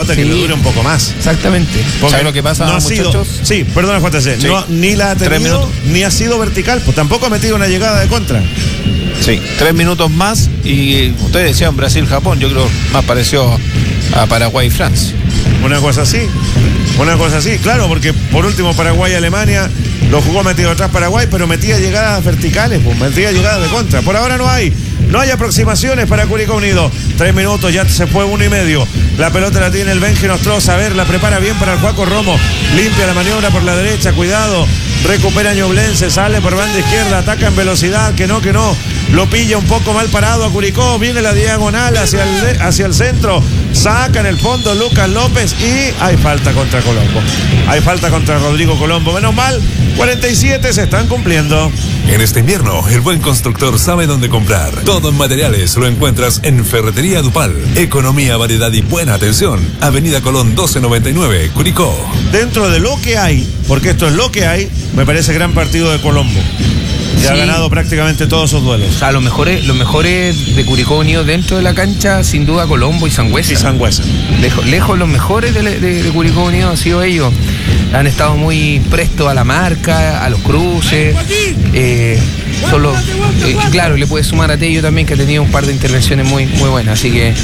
pelota que le dure un poco más. Exactamente. ¿Sabes lo que pasa, no ha muchachos? Sí, perdona, JC. Sí. No, ni la ha 3 tenido, minutos. ni ha sido vertical, pues tampoco ha metido una llegada de contra. Sí, 3 minutos más y ustedes decían Brasil-Japón, yo creo más pareció a Paraguay y Francia. Una cosa así, claro, porque por último Paraguay-Alemania lo jugó metido atrás Paraguay, pero metía llegadas verticales, pues, metía llegadas de contra. Por ahora no hay aproximaciones para Curicó Unido. 3 minutos, ya se fue 1:30. La pelota la tiene el Benji Nostroza, a ver, la prepara bien para el Juaco Romo, limpia la maniobra por la derecha, cuidado, recupera Ñublense, sale por banda izquierda, ataca en velocidad, que no, lo pilla un poco mal parado a Curicó, viene la diagonal hacia el centro, saca en el fondo Lucas López y hay falta contra Colombo. Hay falta contra Rodrigo Colombo. Menos mal, 47 se están cumpliendo. En este invierno, el buen constructor sabe dónde comprar. Todo en materiales lo encuentras en Ferretería Dupal. Economía, variedad y buena atención. Avenida Colón 1299, Curicó. Dentro de lo que hay, porque esto es lo que hay, me parece gran partido de Colombo. Ya ha ganado prácticamente todos sus duelos. O sea, los mejores de Curicó Unido dentro de la cancha, sin duda Colombo y Sangüesa. Lejos los mejores de Curicó Unido han sido ellos. Han estado muy prestos a la marca, a los cruces. Claro, le puede sumar a Tello también, que ha tenido un par de intervenciones muy buenas. Así que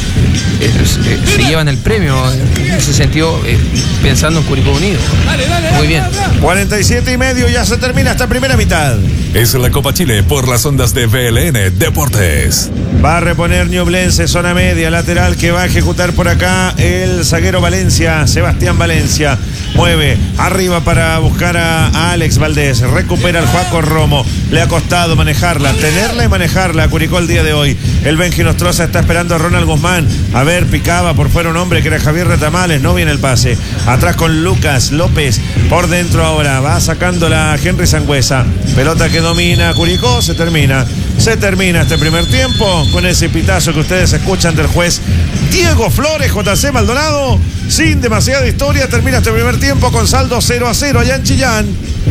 se llevan el premio en ese sentido, pensando en Curicó Unido. Muy bien. 47:30, ya se termina esta primera mitad. Es la Copa Chile por las ondas de VLN Deportes. Va a reponer Ñublense, zona media, lateral que va a ejecutar por acá el zaguero Valencia, Sebastián Valencia. Mueve arriba para buscar a Alex Valdés. Recupera el Juaco Romo. Le ha costado tenerla y manejarla a Curicó el día de hoy. El Benji Nostroza está esperando a Ronald Guzmán. A ver, picaba por fuera un hombre que era Javier Retamales. No viene el pase. Atrás con Lucas López. Por dentro ahora. Va sacando la Henry Sangüesa. Pelota que domina Curicó. Se termina este primer tiempo con ese pitazo que ustedes escuchan del juez Diego Flores, JC Maldonado. Sin demasiada historia, termina este primer tiempo con saldo 0-0 allá en Chillán.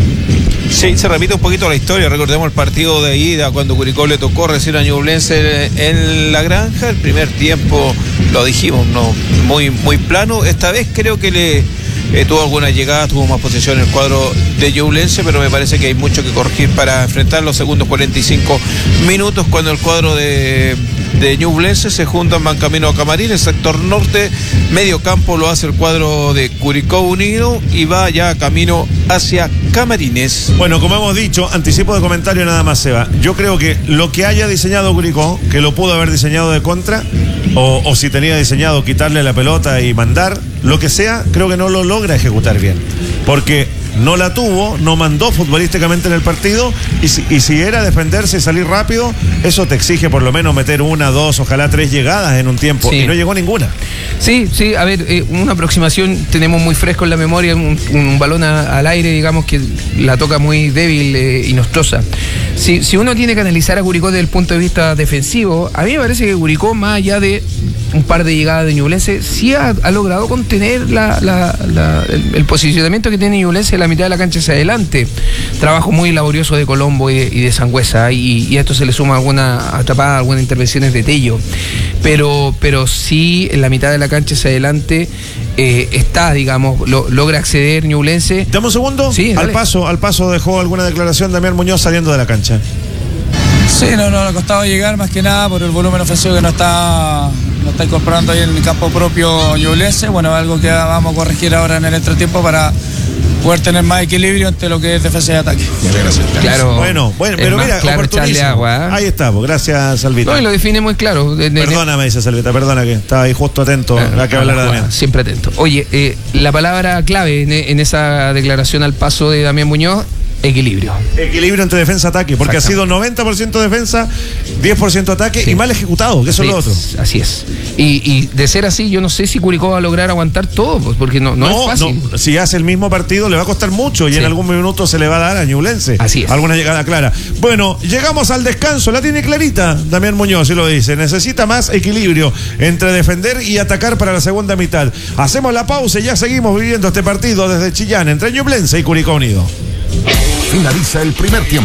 Sí, se repite un poquito la historia. Recordemos el partido de ida cuando Curicó le tocó recién a Ñublense en la granja. El primer tiempo, lo dijimos, no muy plano. Esta vez creo que tuvo algunas llegadas, tuvo más posesión en el cuadro de Ñublense, pero me parece que hay mucho que corregir para enfrentar los segundos 45 minutos cuando el cuadro de Ñublense se juntan, van camino a Camarín, el sector norte, medio campo lo hace el cuadro de Curicó Unido y va ya camino hacia Camarines. Bueno, como hemos dicho, anticipo de comentario nada más, Seba. Yo creo que lo que haya diseñado Curicó, que lo pudo haber diseñado de contra, o si tenía diseñado quitarle la pelota y mandar, lo que sea, creo que no lo logra ejecutar bien. Porque no la tuvo, no mandó futbolísticamente en el partido y si era defenderse y salir rápido, eso te exige por lo menos meter 1, 2, ojalá 3 llegadas en un tiempo, y no llegó ninguna. Sí, a ver, una aproximación tenemos muy fresco en la memoria, un balón al aire, digamos, que la toca muy débil y Nostroza. Si uno tiene que analizar a Curicó desde el punto de vista defensivo, a mí me parece que Curicó, más allá de un par de llegadas de Ñublense, sí ha logrado contener el posicionamiento que tiene Ñublense en la mitad de la cancha hacia adelante. Trabajo muy laborioso de Colombo y de Sangüesa, y a esto se le suma alguna atrapada, algunas intervenciones de Tello. Pero sí, en la mitad de la cancha hacia adelante está, digamos, logra acceder Ñublense. ¿Dame un segundo? Sí, al paso dejó alguna declaración Damián Muñoz saliendo de la cancha. Sí, no le ha costado llegar más que nada por el volumen ofensivo que no está incorporando ahí en el campo propio Ñublense. Bueno, algo que vamos a corregir ahora en el entretiempo para poder tener más equilibrio entre lo que es defensa y ataque. Gracias. Claro. Bueno, pero mira, claro, echarle agua, ¿eh? Ahí está, pues, gracias, Salvita. No, y lo define muy claro. Perdóname, dice Salvita, perdona que estaba ahí justo atento a que hablara Damián. Siempre atento. Oye, la palabra clave en esa declaración al paso de Damián Muñoz: equilibrio. Equilibrio entre defensa-ataque, porque ha sido 90% defensa, 10% ataque y mal ejecutado, que eso es lo otro. Así es. Y de ser así, yo no sé si Curicó va a lograr aguantar todo, pues, porque no es fácil. No, si hace el mismo partido le va a costar mucho y en algún minuto se le va a dar a Ñublense. Así es. Alguna llegada clara. Bueno, llegamos al descanso, la tiene clarita Damián Muñoz, y lo dice. Necesita más equilibrio entre defender y atacar para la segunda mitad. Hacemos la pausa y ya seguimos viviendo este partido desde Chillán entre Ñublense y Curicó Unido. Finaliza el primer tiempo.